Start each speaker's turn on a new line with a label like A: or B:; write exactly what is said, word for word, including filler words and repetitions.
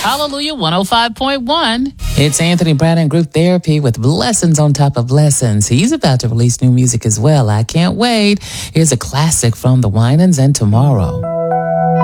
A: Hallelujah one oh five point one.
B: It's Anthony Brown and Group Therapy with blessings on top of blessings. He's about to release new music as well. I can't wait. Here's a classic from the Winans and Tomorrow.